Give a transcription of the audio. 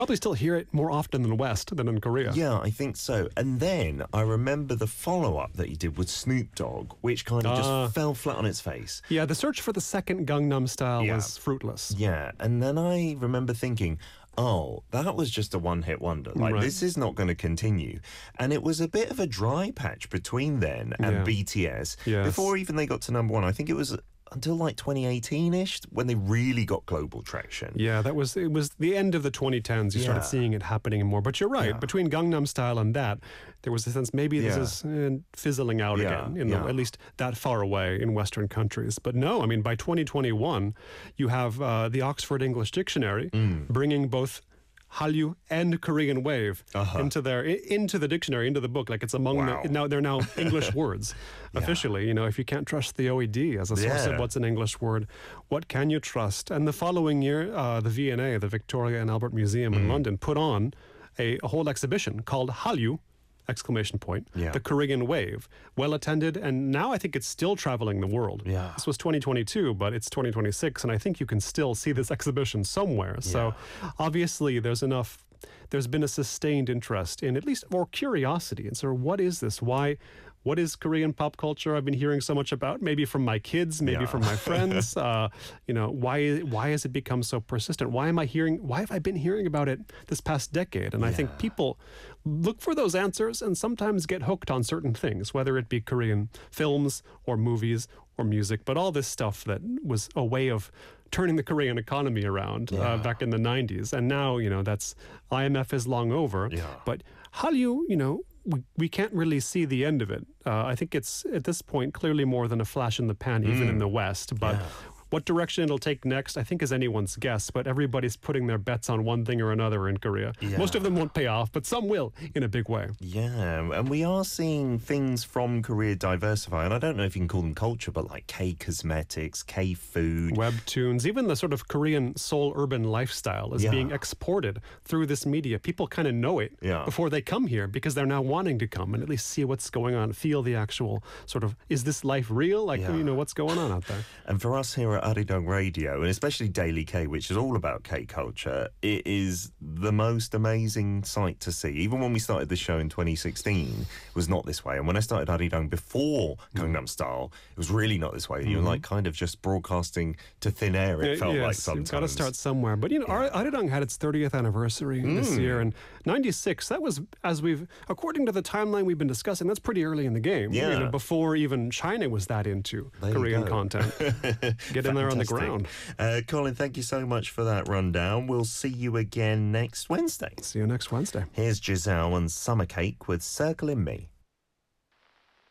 Probably still hear it more often in the West than in Korea. Yeah, I think so. And then I remember the follow-up that he did with Snoop Dogg, which kind of just fell flat on its face. Yeah, the search for the second Gangnam Style was fruitless. Yeah, and then I remember thinking, oh, that was just a one-hit wonder. Like, this is not going to continue. And it was a bit of a dry patch between then and BTS. Before even they got to number one, I think it was until like 2018-ish when they really got global traction. Yeah, it was the end of the 2010s. You started seeing it happening more. But you're right. Between Gangnam Style and that, there was a sense maybe this is fizzling out again, at least that far away in Western countries. But no, I mean, by 2021, you have the Oxford English Dictionary bringing both Hallyu and Korean wave into the dictionary, into the book. Like it's among they're now English words officially. You know, if you can't trust the OED as a source of what's an English word, what can you trust? And the following year, the V&A, the Victoria and Albert Museum in London, put on a whole exhibition called Hallyu! The Korean wave, well attended, and now I think it's still traveling the world. This was 2022, but it's 2026, and I think you can still see this exhibition somewhere. So obviously there's been a sustained interest in, at least more curiosity, and sort of what is this? What is Korean pop culture I've been hearing so much about? Maybe from my kids, maybe from my friends. Why has it become so persistent? Why have I been hearing about it this past decade? And I think people look for those answers and sometimes get hooked on certain things, whether it be Korean films or movies or music. But all this stuff that was a way of turning the Korean economy around back in the 90s. And now, that's IMF is long over. But Hallyu, we can't really see the end of it. I think it's, at this point, clearly more than a flash in the pan, even in the West. But what direction it'll take next, I think, is anyone's guess. But everybody's putting their bets on one thing or another in Korea. Most of them won't pay off, but some will in a big way. Yeah, and we are seeing things from Korea diversify. And I don't know if you can call them culture, but like K-cosmetics, K-food. Webtoons, even the sort of Korean soul urban lifestyle is being exported through this media. People kind of know it before they come here because they're now wanting to come and at least see what's going on, feel the actual sort of, is this life real? Like, what's going on out there? And for us here at Arirang Radio, and especially Daily K, which is all about K culture, it is the most amazing sight to see. Even when we started the show in 2016, it was not this way. And when I started Arirang before Gangnam Style, it was really not this way. You were like kind of just broadcasting to thin air, it felt like sometimes. You've got to start somewhere. But, Arirang had its 30th anniversary this year, and 96, that was, according to the timeline we've been discussing, that's pretty early in the game. Before even China was that into Korean content. Get in there on the ground. Colin, thank you so much for that rundown. We'll see you again next Wednesday. See you next Wednesday. Here's Giselle and Summer Cake with Circle in Me.